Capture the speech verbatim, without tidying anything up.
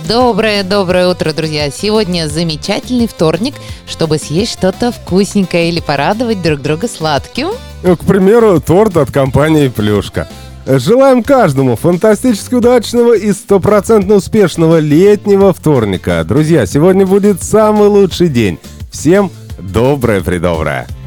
Доброе-доброе утро, друзья! Сегодня замечательный вторник, чтобы съесть что-то вкусненькое или порадовать друг друга сладким. К примеру, торт от компании «Плюшка». Желаем каждому фантастически удачного и стопроцентно успешного летнего вторника. Друзья, сегодня будет самый лучший день. Всем доброе-предоброе!